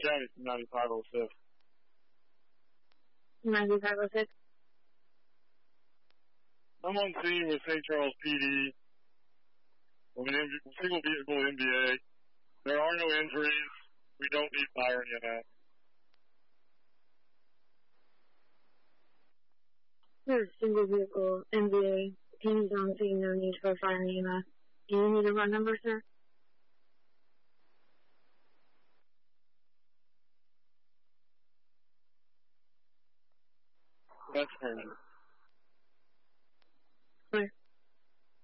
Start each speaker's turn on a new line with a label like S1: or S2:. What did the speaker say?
S1: County 9506.
S2: 9506.
S1: I'm on scene with St. Charles PD. I'm an single vehicle MVA. There are no injuries. We don't need fire EMS.
S2: There's a single vehicle MVA. Teams on scene, no need for fire EMS. Do you need a run number, sir?
S1: That's fine.